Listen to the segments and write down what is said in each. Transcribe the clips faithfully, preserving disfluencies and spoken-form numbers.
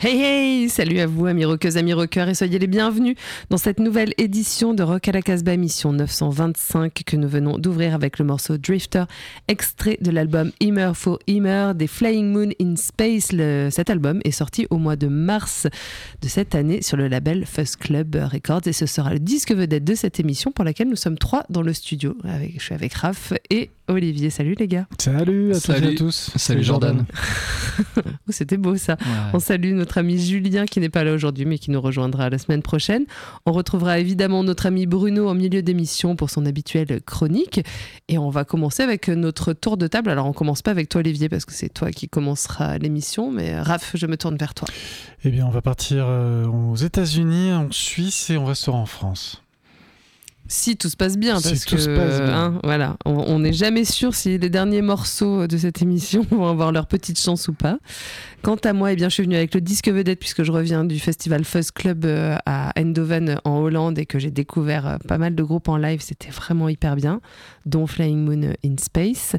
Hey hey, salut à vous amis rockeuses, amis rockeurs et soyez les bienvenus dans cette nouvelle édition de Rock à la Casbah, émission neuf cent vingt-cinq que nous venons d'ouvrir avec le morceau Drifter, extrait de l'album Immer for Immer des Flying Moon in Space. Le, cet album est sorti au mois de mars de cette année sur le label Fuzz Club Records et ce sera le disque vedette de cette émission pour laquelle nous sommes trois dans le studio. Avec, je suis avec Raph et Olivier. Salut les gars. Salut à Salut. toutes et à tous. Salut Jordan. Oh, c'était beau ça. Ouais. On salue notre ami Julien qui n'est pas là aujourd'hui mais qui nous rejoindra la semaine prochaine. On retrouvera évidemment notre ami Bruno en milieu d'émission pour son habituelle chronique et on va commencer avec notre tour de table. Alors on commence pas avec toi Olivier parce que c'est toi qui commencera l'émission, mais Raph, je me tourne vers toi. Eh bien on va partir euh, aux États-Unis, en Suisse et on restera en France. Si tout se passe bien, si parce tout que se passe bien. Hein, voilà, on n'est jamais sûr si les derniers morceaux de cette émission vont avoir leur petite chance ou pas. Quant à moi, eh bien, je suis venue avec le disque vedette puisque je reviens du festival Fuzz Club à Eindhoven en Hollande et que j'ai découvert pas mal de groupes en live. C'était vraiment hyper bien, dont Flying Moon in Space.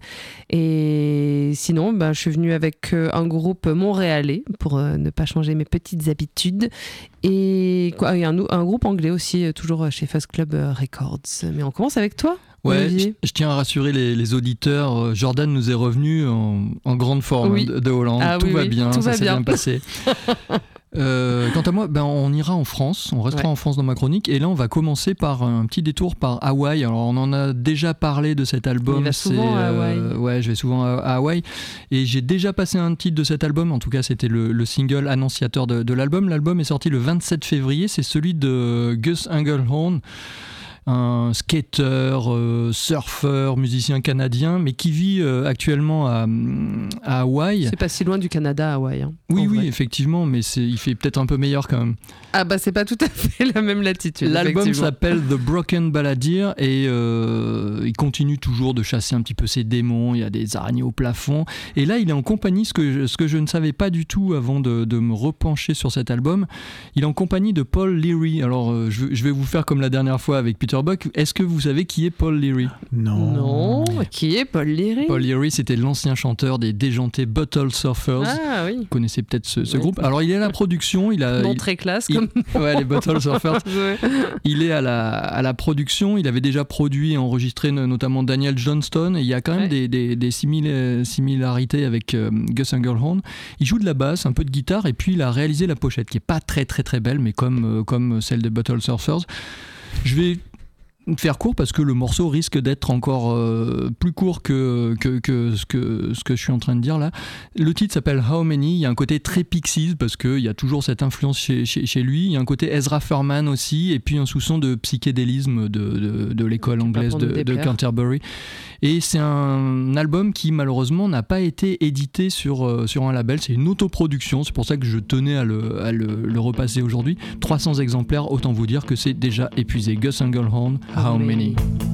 Et sinon, ben, je suis venue avec un groupe montréalais pour ne pas changer mes petites habitudes. Et quoi, un, un groupe anglais aussi, toujours chez Fuzz Club Records. Mais on commence avec toi. Ouais, je, Olivier. je tiens à rassurer les, les auditeurs. Jordan nous est revenu en, en grande forme Oui. de, de Hollande. Ah, tout oui, va oui, bien, tout ça va s'est bien. bien passé. Euh, quant à moi, ben, on ira en France, on restera Ouais. en France dans ma chronique. Et là, on va commencer par un petit détour par Hawaï. Alors, on en a déjà parlé de cet album. Il va souvent c'est, à Hawaï. euh, ouais, je vais souvent à, à Hawaï. Et j'ai déjà passé un titre de cet album. En tout cas, c'était le, le single annonciateur de, de l'album. L'album est sorti le vingt-sept février. C'est celui de Gus Engelhorn, un skater, euh, surfeur, musicien canadien, mais qui vit euh, actuellement à, à Hawaï. C'est pas si loin du Canada, Hawaï. Hein, Oui, en oui, vrai. effectivement, mais c'est, il fait peut-être un peu meilleur quand même. Ah bah c'est pas tout à fait la même latitude. L'album effectivement. s'appelle The Broken Balladeer et euh, il continue toujours de chasser un petit peu ses démons. Il y a des araignées au plafond. Et là, il est en compagnie, ce que je, ce que je ne savais pas du tout avant de, de me repencher sur cet album, il est en compagnie de Paul Leary. Alors, euh, je, je vais vous faire comme la dernière fois avec Peter Buck. Est-ce que vous savez qui est Paul Leary ? Non. Non, qui est Paul Leary. Paul Leary, c'était l'ancien chanteur des déjantés Bottle Surfers. Ah oui. Vous connaissez peut-être ce, ce Oui. groupe. Alors, il est à la production. Il a, Non il- très classe il- comme. ouais, les Bottle Surfers. Ouais. Il est à la, à la production, il avait déjà produit et enregistré no- notamment Daniel Johnston, et il y a quand même Ouais. des, des, des simila- similarités avec euh, Gus Engelhorn. Il joue de la basse, un peu de guitare, et puis il a réalisé la pochette, qui est pas très très très belle, mais comme, euh, comme celle des Bottle Surfers. Je vais faire court parce que le morceau risque d'être encore euh, plus court que, que, que, ce que ce que je suis en train de dire là. Le titre s'appelle How Many. Il y a un côté très Pixies parce qu'il y a toujours cette influence chez, chez, chez lui. Il y a un côté Ezra Furman aussi et puis un soupçon de psychédélisme de, de, de l'école Qui peut anglaise pas de, nous de déplaire. Canterbury. Et c'est un album qui malheureusement n'a pas été édité sur, euh, sur un label. C'est une autoproduction. C'est pour ça que je tenais à le, à le, le repasser aujourd'hui. trois cents exemplaires, autant vous dire que c'est déjà épuisé. Gus Engelhorn, How Many?